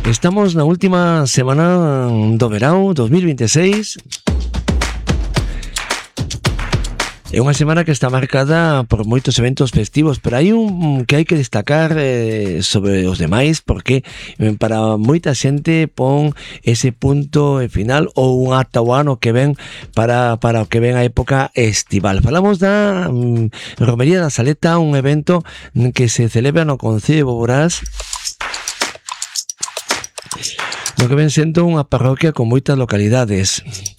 Estamos na última semana do verão 2026. É unha semana que está marcada por moitos eventos festivos, pero hai un que hai que destacar sobre os demais, porque para moita xente pon ese punto final ou un ata o ano que ven para o que ven a época estival. Falamos da Romería da Saleta, un evento que se celebra no Concello de Boborás, no que ven sendo unha parroquia con moitas localidades.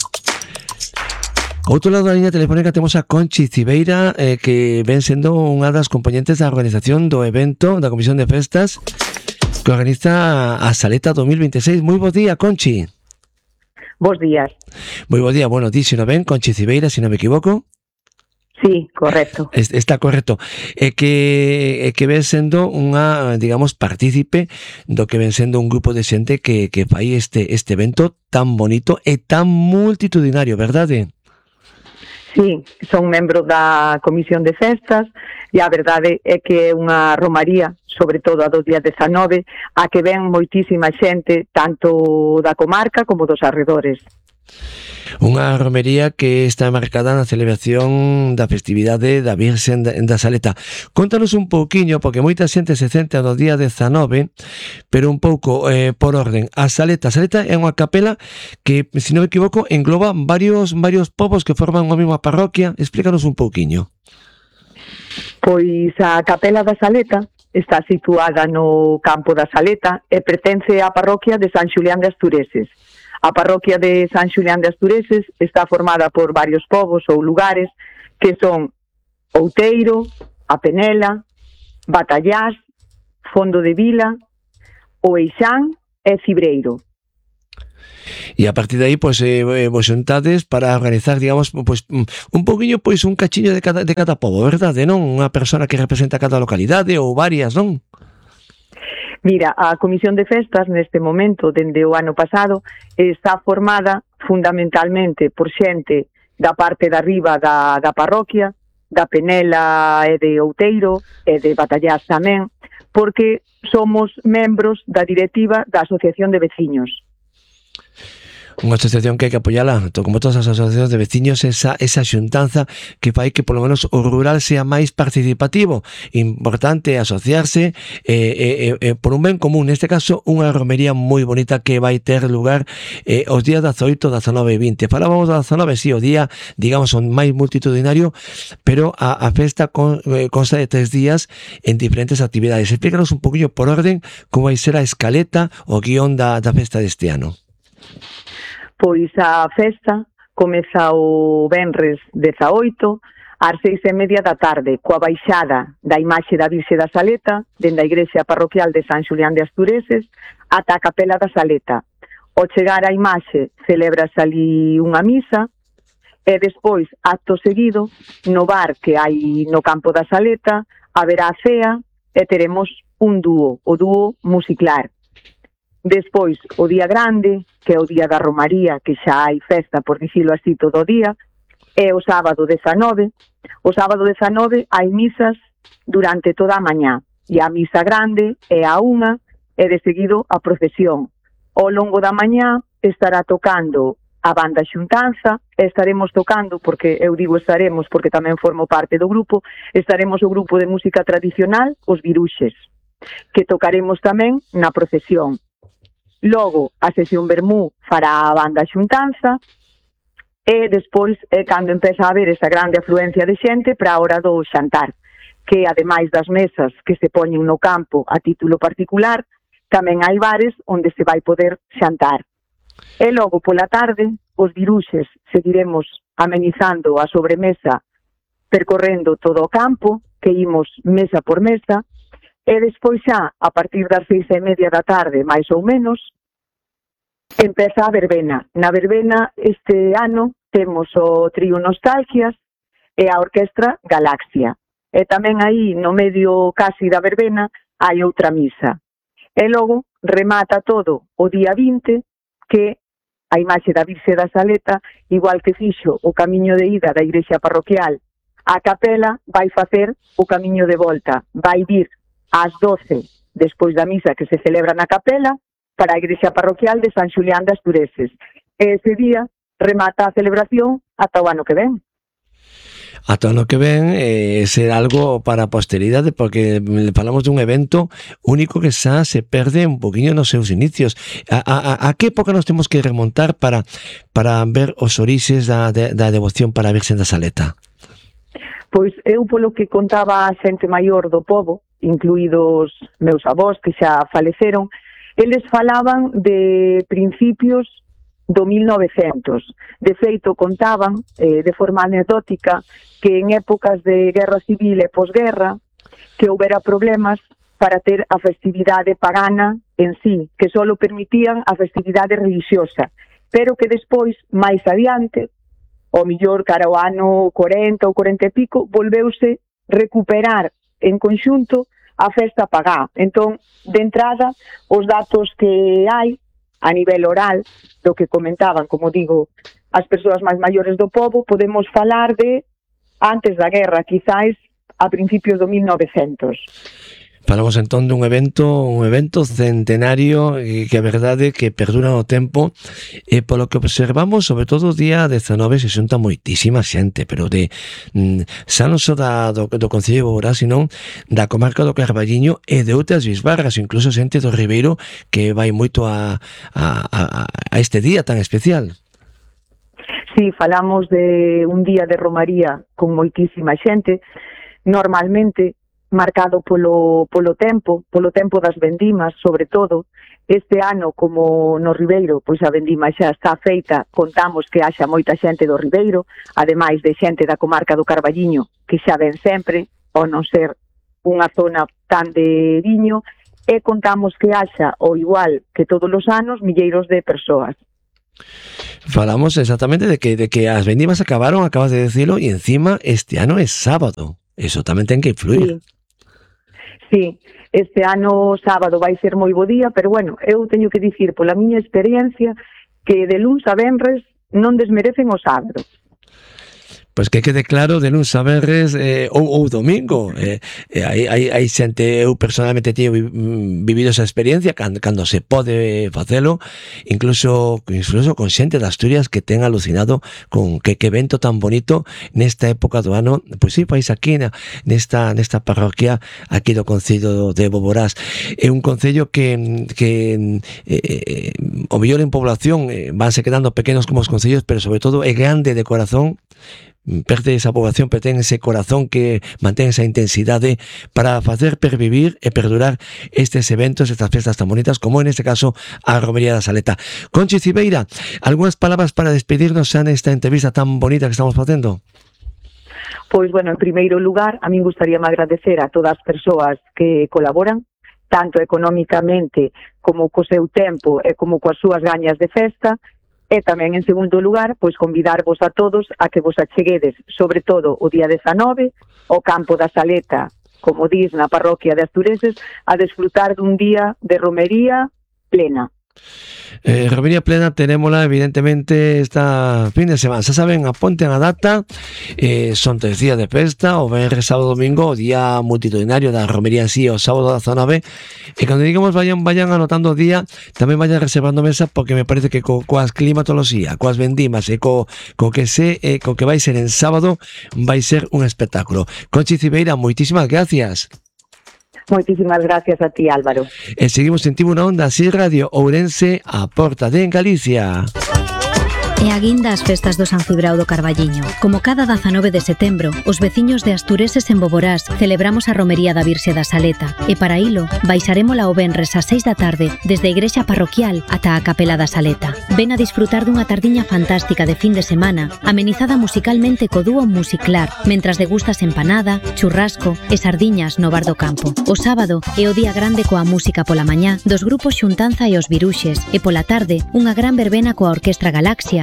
Ao outro lado da liña telefónica temos a Conchi Cibeira, que ven sendo unha das componentes da organización do evento da Comisión de Festas que organiza a Saleta 2026. Moi bo día, Conchi. Bos días. Moi bo día. Bueno, díxeno ben, Conchi Cibeira, se non me equivoco. Sí, correcto. Está correcto. É que ven sendo unha, digamos, partícipe do que ven sendo un grupo de xente que fai este evento tan bonito e tan multitudinario, verdade? Sí, son membro da Comisión de Festas e a verdade é que é unha romaría, sobre todo a do día 19, a que ven moitísima xente, tanto da comarca como dos arredores. Unha romería que está marcada na celebración da festividade da Virxen da Saleta. Contanos un pouquiño, porque moita xente se centra no día 19, pero un pouco por orden. A Saleta é unha capela que, se non me equivoco, engloba varios povos que forman unha mesma parroquia. Explícanos un pouquiño. Pois a capela da Saleta está situada no campo da Saleta e pertence á parroquia de San Xulián de Astureses. A parroquia de San Xulián de Astureses está formada por varios povos ou lugares que son Outeiro, A Penela, Batallás, Fondo de Vila, Oeixán e Cibreiro. E a partir de aí, pois, vos xuntades para organizar, digamos, pois, un pouquiño, pois, un cachiño de cada povo, verdade, non? Unha persona que representa cada localidade ou varias, non? Mira, a Comisión de Festas neste momento, dende o ano pasado, está formada fundamentalmente por xente da parte de arriba da parroquia, da Penela e de Outeiro e de Batallás tamén, porque somos membros da directiva da Asociación de Veciños. Unha asociación que hai que apoiala, como todas as asociacións de veciños, esa xuntanza que fai que polo menos o rural sea máis participativo. Importante asociarse por un ben común, neste caso unha romería moi bonita que vai ter lugar os días 18, 19 e 20. Falábamos do 19, sí, o día, digamos, son máis multitudinario, pero a festa consta de 3 días en diferentes actividades. Explícanos un poquinho por orden como vai ser a escaleta, o guión da festa deste ano. Pois a festa comeza o venres 18 ás 6:30 da tarde, coa baixada da imaxe da Virxe da Saleta dende a igrexa parroquial de San Xulián de Astureses ata a capela da Saleta. Ao chegar a imaxe celébrase ali unha misa e despois, acto seguido, no bar que hai no campo da Saleta haberá a cea e teremos un dúo, o dúo Musiclar. Despois, o día grande, que é o día da Romaría, que xa hai festa, por dicilo así, todo o día, é o sábado 19. O sábado 19 hai misas durante toda a mañá. E a misa grande é a 1 e de seguido a procesión. Ao longo da mañá estará tocando a banda xuntanza, e estaremos tocando, porque eu digo estaremos porque tamén formo parte do grupo, estaremos o grupo de música tradicional, os Viruxes, que tocaremos tamén na procesión. Logo, a sesión vermú fará a banda xuntanza e despois é cando empeza a haber esa grande afluencia de xente para a hora do xantar, que ademais das mesas que se poñen no campo a título particular, tamén hai bares onde se vai poder xantar. E logo pola tarde, os Viruxes seguiremos amenizando a sobremesa percorrendo todo o campo, que imos mesa por mesa, e despois xa, a partir das 6:30 da tarde, máis ou menos, empeza a verbena. Na verbena este ano temos o trío Nostalgias e a orquestra Galaxia. E tamén aí, no medio casi da verbena, hai outra misa. E logo remata todo o día 20, que a imaxe da Virxe da Saleta, igual que fixo o camiño de ida da igrexa parroquial, a capela vai facer o camiño de volta. Vai vir ás 12, despois da misa que se celebra na capela, para a igrexa parroquial de San Xulián de Astureses. Ese día remata a celebración ata o ano que ven. Ata o ano que ven será algo para a posteridade, porque falamos dun evento único que xa se perde un poquinho nos seus inicios. A que época nos temos que remontar para ver os orixes da devoción para a Virxen da Saleta? Pois eu, polo que contaba a xente maior do pobo, incluídos meus avós que xa faleceron, eles falaban de principios do 1900. De feito, contaban, de forma anecdótica, que en épocas de guerra civil e posguerra, que houbera problemas para ter a festividade pagana en sí, que só permitían a festividade religiosa, pero que despois, máis adiante, o millor cara ao ano 40 ou 40 e pico, volveuse recuperar en conxunto a festa pagá. Entón, de entrada, os datos que hai a nivel oral, do que comentaban, como digo, as persoas máis maiores do pobo, podemos falar de antes da guerra, quizáis a principios do 1900. Falamos entón dun evento centenario que a verdade que perdura no tempo, e polo que observamos, sobre todo o día 19 se xunta moitísima xente, pero xa non só do Concello de Boborás, sino da comarca do Carballiño e de outras bisbarras, incluso xente do Ribeiro que vai moito a este día tan especial. Sí, falamos de un día de romaría con moitísima xente, normalmente marcado polo tempo das vendimas, sobre todo. Este ano, como no Ribeiro, pois a vendima xa está feita, contamos que haxa moita xente do Ribeiro, ademais de xente da comarca do Carballiño, que xa ven sempre, ao non ser unha zona tan de viño, e contamos que haxa, ao igual que todos os anos, milleiros de persoas. Falamos exactamente de que as vendimas acabaron, acabas de decirlo, e encima este ano é sábado. Eso tamén ten que influir. Sí, este ano sábado vai ser moi bo día, pero bueno, eu teño que dicir pola miña experiencia que de luns a venres non desmerecen o sábado. Pois que quede claro, de luns a venres ou domingo. Hai xente, eu personalmente teño vivido esa experiencia cando se pode facelo, incluso con xente de Asturias que ten alucinado con que evento tan bonito nesta época do ano. Pois sí, país aquí nesta parroquia aquí do Concello de Boborás. É un concello que o mellor en población vanse quedando pequenos como os concellos, pero sobre todo é grande de corazón. Perde esa población, pero ten ese corazón que mantén esa intensidade para facer pervivir e perdurar estes eventos, estas festas tan bonitas, como en este caso a Romería da Saleta. Conchi Cibeira, algunhas palabras para despedirnos xa nesta entrevista tan bonita que estamos facendo? Pois, bueno, en primeiro lugar, a min gustaríame agradecer a todas as persoas que colaboran, tanto económicamente como co seu tempo e como coas súas gañas de festa. E tamén, en segundo lugar, pois convidarvos a todos a que vos acheguedes, sobre todo o día 19, ao campo da Saleta, como dis na parroquia de Astureses, a desfrutar dun día de romería plena. Romería plena tenémola evidentemente esta fin de semana. Xa saben, aponten a data, son 3 días de festa, o venres, sábado, domingo, o día multitudinario da romería en sí, o sábado 19, e cando digamos vayan anotando o día, tamén vayan reservando mesa, porque me parece que coas climatoloxía, coas vendimas e co que vai ser en sábado, vai ser un espectáculo. Conchi Cibeira, moitísimas gracias. Moitísimas gracias a ti, Álvaro. E seguimos en Tribuna Onda, así Radio Ourense, a porta de Galicia. E aguinda as festas do San Cibrao do Carballiño. Como cada 19 de setembro, os veciños de Astureses en Boborás celebramos a romería da Virxe da Saleta, e para ilo baixarémola o venres ás 6 da tarde desde a igrexa parroquial ata a capela da Saleta. Ven a disfrutar dunha tardiña fantástica de fin de semana, amenizada musicalmente co dúo Musiclar, mentras degustas empanada, churrasco e sardiñas no bar do campo. O sábado é o día grande coa música pola mañá dos grupos Xuntanza e os Viruxes, e pola tarde unha gran verbena coa Orquestra Galaxia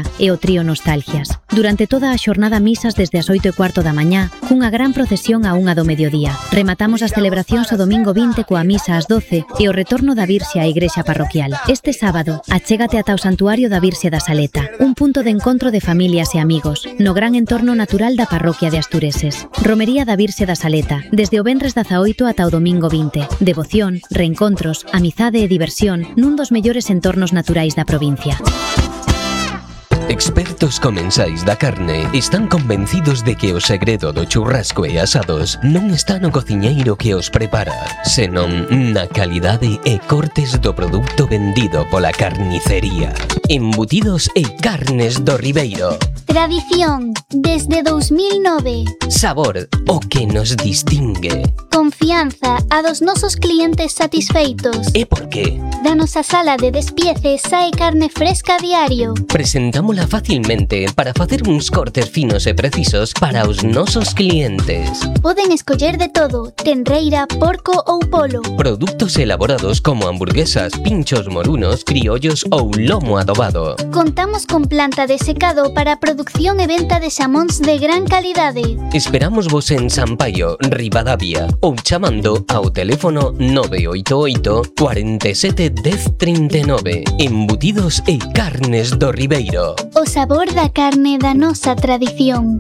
Cantera e o trío Nostalgias. Durante toda a xornada misas desde as 8:15 da mañá, cunha gran procesión a 1 do mediodía. Rematamos as celebracións o domingo 20 coa misa ás 12 e o retorno da Virxe á igrexa parroquial. Este sábado, achégate ata o Santuario da Virxe da Saleta, un punto de encontro de familias e amigos, no gran entorno natural da parroquia de Astureses. Romería da Virxe da Saleta, desde o venres 18 ata o domingo 20. Devoción, reencontros, amizade e diversión nun dos mellores entornos naturais da provincia. Expertos comensais da carne están convencidos de que o segredo do churrasco e asados non está no cociñeiro que os prepara, senón na calidade e cortes do produto vendido pola carnicería. Embutidos e carnes do Ribeiro. Tradición, desde 2009. Sabor, o que nos distingue. Confianza, a dos nosos clientes satisfeitos. E por qué? Da nosa sala de despiece sae carne fresca a diario. Presentámola facilmente para facer uns cortes finos e precisos para os nosos clientes. Poden escoller de todo, tenreira, porco ou polo. Produtos elaborados como hamburguesas, pinchos morunos, criollos ou lomo adobado. Contamos con planta de secado para producción e venta de xamóns de gran calidade. Esperamos vos en Sampaio, Ribadavia ou chamando ao teléfono 988 47 10 39. Embutidos e carnes do Ribeiro. O sabor da carne da nosa tradición.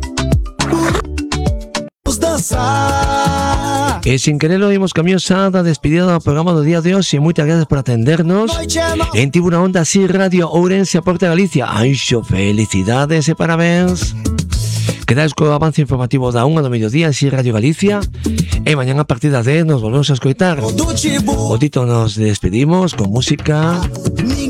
E sin querelo imos camiño xa da despedida do programa do día de hoxe. Moitas gracias por atendernos en Tribuna Onda Así Radio Ourense a Porta Galicia. Anxo, felicidades e parabéns. Quedades co avance informativo da 1 do mediodía en Así Radio Galicia. E mañán a partir das 10 nos volvemos a escoitar. O Tito nos despedimos con música